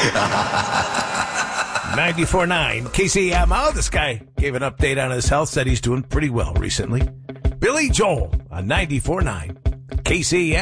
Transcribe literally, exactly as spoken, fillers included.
ninety-four point nine K C M O. This guy gave an update on his health, said he's doing pretty well recently. Billy Joel on ninety-four point nine K C M.